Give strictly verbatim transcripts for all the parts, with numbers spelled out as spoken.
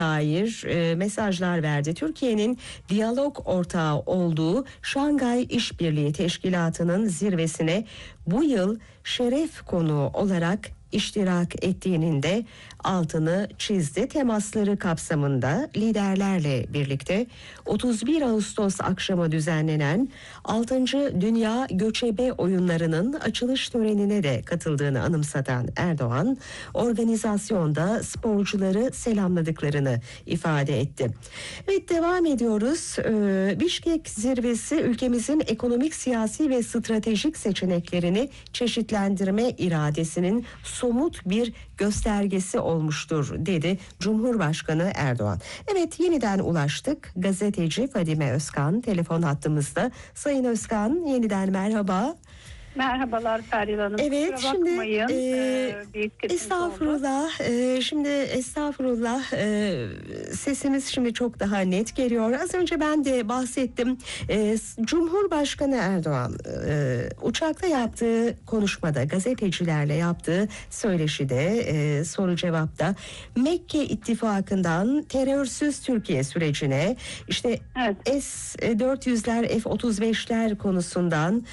dair e, mesajlar verdi. Türkiye'nin diyalog ortağı olduğu Şangay İşbirliği Teşkilatı'nın zirvesine bu yıl şeref konuğu olarak iştirak ettiğinin de altını çizdi. Temasları kapsamında liderlerle birlikte otuz bir Ağustos akşamı düzenlenen altıncı Dünya Göçebe Oyunları'nın açılış törenine de katıldığını anımsatan Erdoğan, organizasyonda sporcuları selamladıklarını ifade etti. Evet, devam ediyoruz. Ee, Bişkek zirvesi ülkemizin ekonomik, siyasi ve stratejik seçeneklerini çeşitlendirme iradesinin somut bir göstergesi olmuştur dedi Cumhurbaşkanı Erdoğan. Evet, yeniden ulaştık. Gazeteci Fadime Özkan telefon hattımızda. Sayın Özkan, yeniden merhaba. Merhabalar Feryal Hanım. Evet, şimdi e, ee, estağfurullah e, şimdi estağfurullah e, sesimiz şimdi çok daha net geliyor. Az önce ben de bahsettim. E, Cumhurbaşkanı Erdoğan e, uçakta yaptığı konuşmada, gazetecilerle yaptığı söyleşide, e, soru cevapta Mekke ittifakından terörsüz Türkiye sürecine, işte evet. S dört yüzler, F otuz beşler konusundan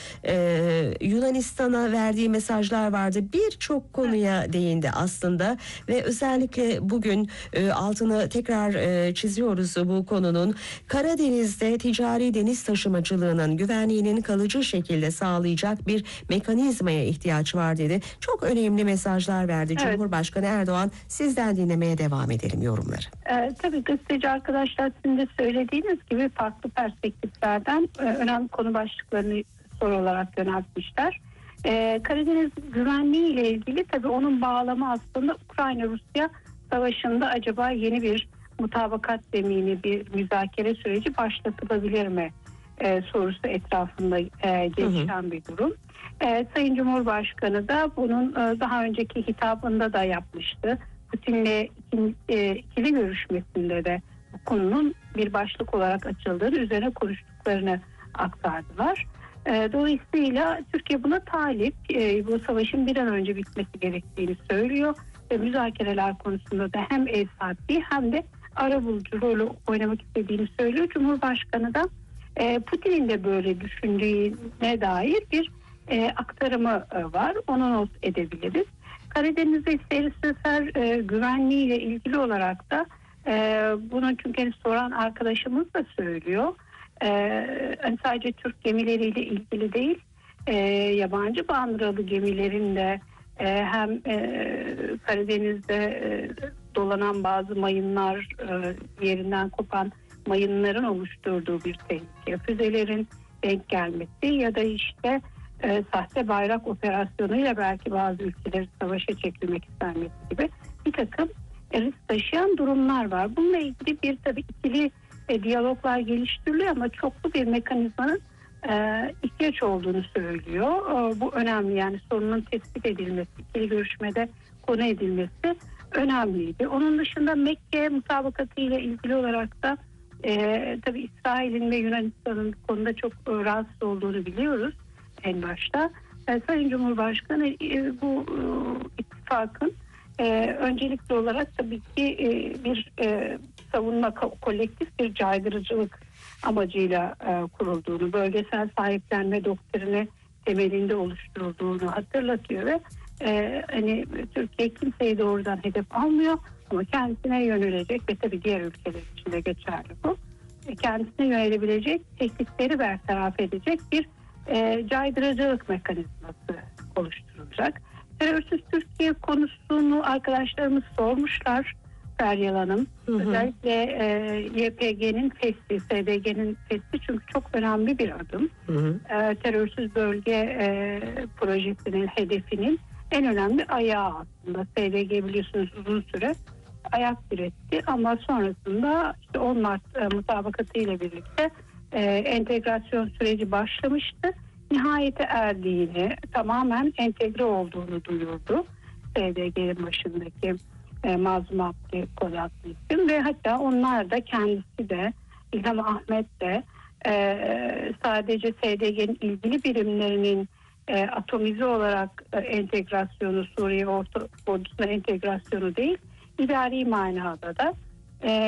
e, Yunanistan'a verdiği mesajlar vardı. Birçok konuya değindi aslında ve özellikle bugün e, altını tekrar e, çiziyoruz bu konunun. Karadeniz'de ticari deniz taşımacılığının güvenliğinin kalıcı şekilde sağlayacak bir mekanizmaya ihtiyaç var dedi. Çok önemli mesajlar verdi evet. Cumhurbaşkanı Erdoğan. Sizden dinlemeye devam edelim yorumları. Ee, tabii gazeteci arkadaşlar, sizin de söylediğiniz gibi farklı perspektiflerden e, önemli konu başlıklarını soru olarak yöneltmişler. Ee, Karadeniz güvenliği ile ilgili tabii onun bağlamı aslında Ukrayna-Rusya savaşında acaba yeni bir mutabakat zemini, bir müzakere süreci başlatılabilir mi ee, sorusu etrafında e, gelişen hı hı. bir durum. Ee, Sayın Cumhurbaşkanı da bunun e, daha önceki hitabında da yapmıştı. Putin'le ikili, e, ikili görüşmesinde de bu konunun bir başlık olarak açıldığını, üzerine konuştuklarını aktardılar. Dolayısıyla Türkiye buna talip, bu savaşın bir an önce bitmesi gerektiğini söylüyor ve müzakereler konusunda da hem ev sahipliği hem de arabulucu rolü oynamak istediğini söylüyor. Cumhurbaşkanı da Putin'in de böyle düşündüğüne dair bir aktarımı var. Onu not edebiliriz. Karadeniz'de seyir sefer güvenliği ile ilgili olarak da bunu çünkü soran arkadaşımız da söylüyor. Ee, sadece Türk gemileriyle ilgili değil, e, yabancı bandıralı gemilerin de e, hem e, Karadeniz'de e, dolanan bazı mayınlar, e, yerinden kopan mayınların oluşturduğu bir tehlike, füzelerin denk gelmesi ya da işte e, sahte bayrak operasyonuyla belki bazı ülkeleri savaşa çekilmek istenmesi gibi bir takım risk taşıyan durumlar var. Bununla ilgili bir tabii ikili E, diyaloglar geliştiriliyor ama çoklu bir mekanizmanın e, ihtiyaç olduğunu söylüyor. E, bu önemli, yani sorunun tespit edilmesi, ikili görüşmede konu edilmesi önemliydi. Onun dışında Mekke mutabakatı ile ilgili olarak da e, tabii İsrail'in ve Yunanistan'ın konuda çok e, rahatsız olduğunu biliyoruz en başta. E, Sayın Cumhurbaşkanı e, bu e, ittifakın e, öncelikli olarak tabii ki e, bir e, savunma, kolektif bir caydırıcılık amacıyla e, kurulduğunu, bölgesel sahiplenme doktrini temelinde oluşturulduğunu hatırlatıyor ve e, hani Türkiye kimseyi doğrudan hedef almıyor ama kendisine yönelecek ve tabii diğer ülkeler için de geçerli bu. E, kendisine yönelebilecek, tehditleri bertaraf edecek bir e, caydırıcılık mekanizması oluşturulacak. Terörsüz Türkiye konusunu arkadaşlarımız sormuşlar. Feryal Hanım. Hı hı. Özellikle e, Y P G'nin fesli, S D G'nin fesli çünkü çok önemli bir adım. Hı hı. E, terörsüz bölge e, projesinin hedefinin en önemli ayağı aslında. S D G biliyorsunuz uzun süre ayak diretti ama sonrasında işte on Mart e, mutabakatı ile birlikte e, entegrasyon süreci başlamıştı. Nihayete erdiğini, tamamen entegre olduğunu duyurdu S D G'nin başındaki E, Mazlum Abdi Kozatlı isim ve hatta onlar da kendisi de İlham Ahmet de e, sadece S D G'nin ilgili birimlerinin e, atomize olarak e, entegrasyonu, Suriye Orta Ordusuna entegrasyonu değil, idari manada da e,